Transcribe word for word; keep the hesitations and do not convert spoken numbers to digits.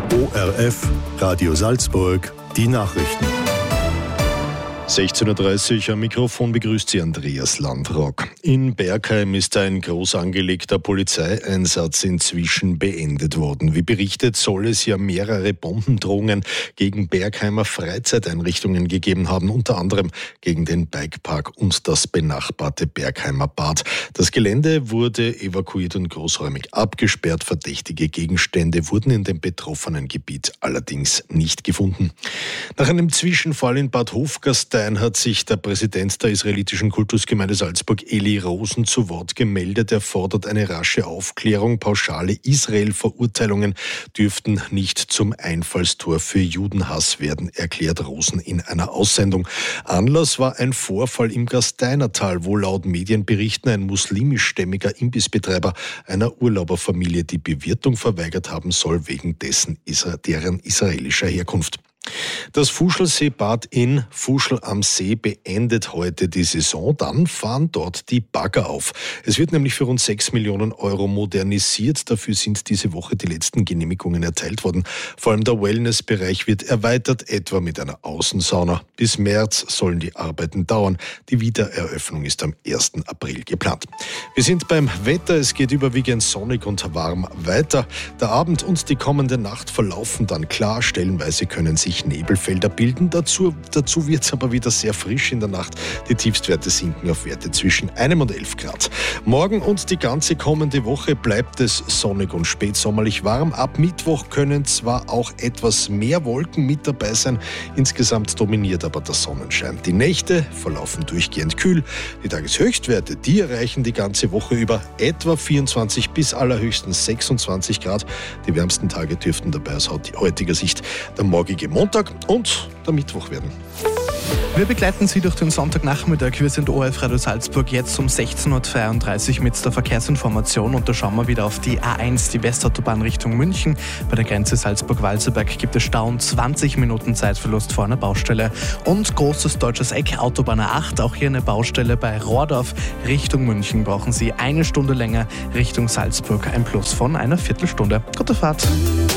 O R F, Radio Salzburg, die Nachrichten. sechzehn Uhr dreißig am Mikrofon begrüßt Sie Andreas Landrock. In Bergheim ist ein groß angelegter Polizeieinsatz inzwischen beendet worden. Wie berichtet, soll es ja mehrere Bombendrohungen gegen Bergheimer Freizeiteinrichtungen gegeben haben, unter anderem gegen den Bikepark und das benachbarte Bergheimer Bad. Das Gelände wurde evakuiert und großräumig abgesperrt. Verdächtige Gegenstände wurden in dem betroffenen Gebiet allerdings nicht gefunden. Nach einem Zwischenfall in Bad Hofgastein hat sich der Präsident der israelitischen Kultusgemeinde Salzburg, Eli Rosen, zu Wort gemeldet. Er fordert eine rasche Aufklärung. Pauschale Israel-Verurteilungen dürften nicht zum Einfallstor für Judenhass werden, erklärt Rosen in einer Aussendung. Anlass war ein Vorfall im Gasteinertal, wo laut Medienberichten ein muslimischstämmiger Imbissbetreiber einer Urlauberfamilie die Bewirtung verweigert haben soll, wegen dessen deren israelischer Herkunft. Das Fuschlseebad in Fuschl am See beendet heute die Saison. Dann fahren dort die Bagger auf. Es wird nämlich für rund sechs Millionen Euro modernisiert. Dafür sind diese Woche die letzten Genehmigungen erteilt worden. Vor allem der Wellnessbereich wird erweitert, etwa mit einer Außensauna. Bis März sollen die Arbeiten dauern. Die Wiedereröffnung ist am ersten April geplant. Wir sind beim Wetter. Es geht überwiegend sonnig und warm weiter. Der Abend und die kommende Nacht verlaufen dann klar. Stellenweise können sich Nebelfelder bilden. Dazu, dazu wird es aber wieder sehr frisch in der Nacht. Die Tiefstwerte sinken auf Werte zwischen einem und elf Grad. Morgen und die ganze kommende Woche bleibt es sonnig und spätsommerlich warm. Ab Mittwoch können zwar auch etwas mehr Wolken mit dabei sein. Insgesamt dominiert aber der Sonnenschein. Die Nächte verlaufen durchgehend kühl. Die Tageshöchstwerte, die erreichen die ganze Woche über etwa vierundzwanzig bis allerhöchstens sechsundzwanzig Grad. Die wärmsten Tage dürften dabei aus heutiger Sicht der morgige Montag und der Mittwoch werden. Wir begleiten Sie durch den Sonntagnachmittag. Wir sind O R F Radio Salzburg jetzt um sechzehn Uhr zweiunddreißig mit der Verkehrsinformation und da schauen wir wieder auf die A eins, die Westautobahn Richtung München. Bei der Grenze Salzburg-Walserberg gibt es Stau und zwanzig Minuten Zeitverlust vor einer Baustelle. Und großes deutsches Eck, Autobahn A acht, auch hier eine Baustelle bei Rohrdorf Richtung München. Brauchen Sie eine Stunde länger Richtung Salzburg, ein Plus von einer Viertelstunde. Gute Fahrt!